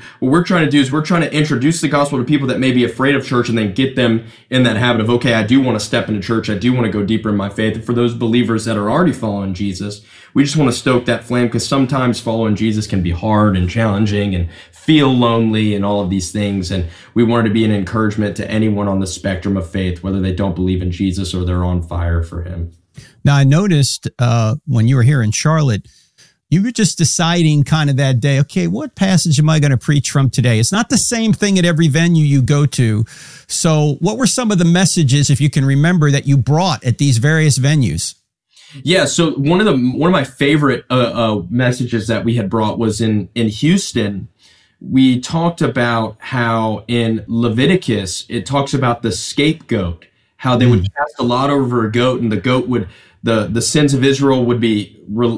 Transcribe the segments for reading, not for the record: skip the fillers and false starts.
what we're trying to do is we're trying to introduce the gospel to people that may be afraid of church and then get them in that habit of, okay, I do want to step into church. I do want to go deeper in my faith. And for those believers that are already following Jesus, we just want to stoke that flame, because sometimes following Jesus can be hard and challenging and feel lonely and all of these things. And we wanted to be an encouragement to anyone on the spectrum of faith, whether they don't believe in Jesus or they're on fire for him. Now, I noticed when you were here in Charlotte, you were just deciding kind of that day, okay, what passage am I going to preach from today? It's not the same thing at every venue you go to. So what were some of the messages, if you can remember, that you brought at these various venues? Yeah, so one of my favorite messages that we had brought was in Houston. We talked about how in Leviticus, it talks about the scapegoat, how they would cast a lot over a goat, and the goat would, the sins of Israel would be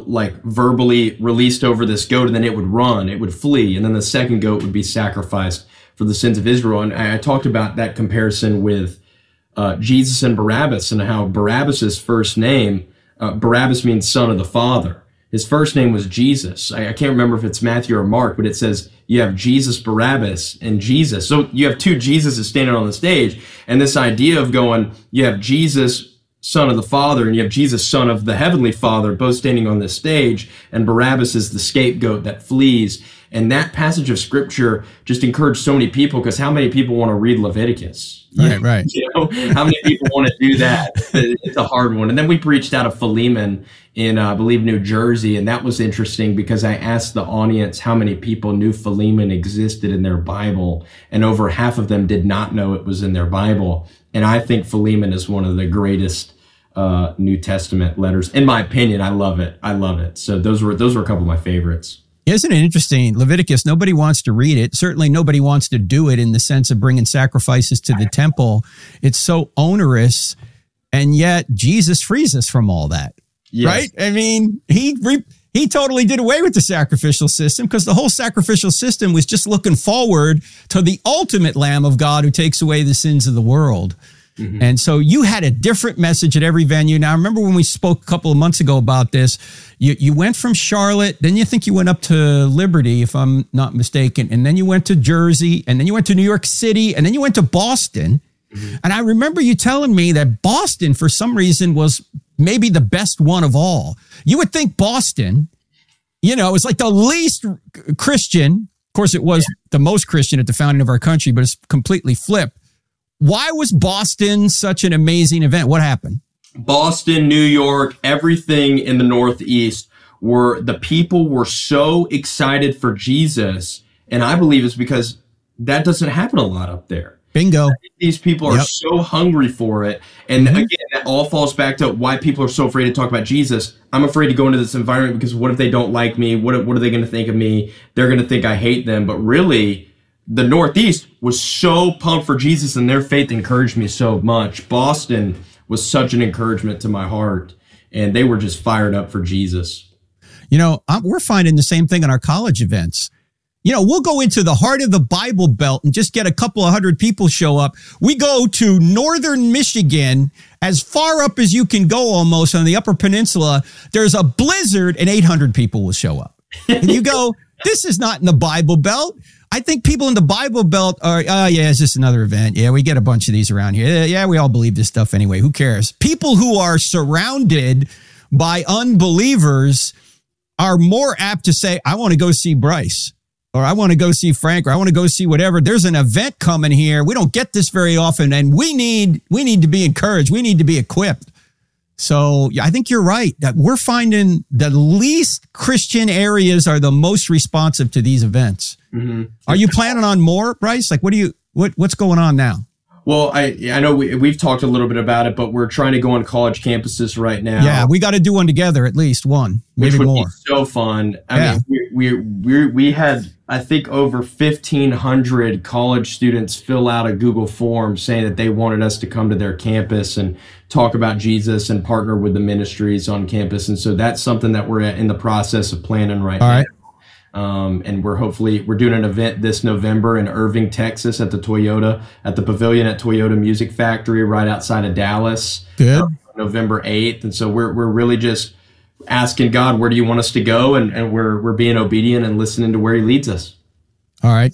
verbally released over this goat, and then it would run, it would flee, and then the second goat would be sacrificed for the sins of Israel. And I talked about that comparison with Jesus and Barabbas, and how Barabbas's first name, Barabbas means son of the Father. His first name was Jesus. I can't remember if it's Matthew or Mark, but it says you have Jesus, Barabbas, and Jesus. So you have two Jesuses standing on the stage. And this idea of going, you have Jesus, son of the Father, and you have Jesus, son of the Heavenly Father, both standing on this stage. And Barabbas is the scapegoat that flees. And that passage of Scripture just encouraged so many people, because how many people want to read Leviticus? Right. You know, how many people want to do that? It's a hard one. And then we preached out of Philemon in, I believe, New Jersey. And that was interesting, because I asked the audience how many people knew Philemon existed in their Bible. And over half of them did not know it was in their Bible. And I think Philemon is one of the greatest New Testament letters. In my opinion, I love it. So those were a couple of my favorites. Isn't it interesting? Leviticus, nobody wants to read it. Certainly nobody wants to do it in the sense of bringing sacrifices to the temple. It's so onerous, and yet Jesus frees us from all that. Yes. Right? I mean, he totally did away with the sacrificial system, because the whole sacrificial system was just looking forward to the ultimate Lamb of God who takes away the sins of the world. Mm-hmm. And so you had a different message at every venue. Now, I remember when we spoke a couple of months ago about this, you went from Charlotte, then you think you went up to Liberty, if I'm not mistaken, and then you went to Jersey, and then you went to New York City, and then you went to Boston. Mm-hmm. And I remember you telling me that Boston, for some reason, was maybe the best one of all. You would think Boston, it was like the least Christian. Of course, it was the most Christian at the founding of our country, but it's completely flipped. Why was Boston such an amazing event? What happened? Boston, New York, everything in the Northeast, the people were so excited for Jesus. And I believe it's because that doesn't happen a lot up there. Bingo. These people are so hungry for it. And again, that all falls back to why people are so afraid to talk about Jesus. I'm afraid to go into this environment because what if they don't like me? What are they going to think of me? They're going to think I hate them. But really, the Northeast was so pumped for Jesus, and their faith encouraged me so much. Boston was such an encouragement to my heart, and they were just fired up for Jesus. We're finding the same thing in our college events. We'll go into the heart of the Bible Belt and just get a couple of hundred people show up. We go to northern Michigan, as far up as you can go almost on the Upper Peninsula. There's a blizzard and 800 people will show up. And you go, this is not in the Bible Belt. I think people in the Bible Belt are, it's just another event. Yeah, we get a bunch of these around here. Yeah, we all believe this stuff anyway. Who cares? People who are surrounded by unbelievers are more apt to say, I want to go see Bryce, or I want to go see Frank, or I want to go see whatever. There's an event coming here. We don't get this very often, and we need to be encouraged. We need to be equipped. So I think you're right that we're finding the least Christian areas are the most responsive to these events. Mm-hmm. Are you planning on more, Bryce? Like, what's going on now? Well, I know we've talked a little bit about it, but we're trying to go on college campuses right now. Yeah, we got to do one together, at least one, maybe more. Which would be so fun. I mean, we had, I think, over 1,500 college students fill out a Google form saying that they wanted us to come to their campus and talk about Jesus and partner with the ministries on campus. And so that's something that we're in the process of planning right now. Right. And we're doing an event this November in Irving, Texas at the Pavilion at Toyota Music Factory right outside of Dallas. Good. November 8th. And so we're really just asking God, where do you want us to go? And we're being obedient and listening to where he leads us. All right.